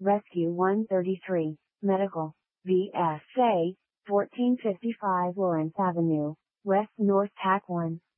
Rescue 133, Medical, VSA, 1455 Lawrence Avenue, West North TAC 1.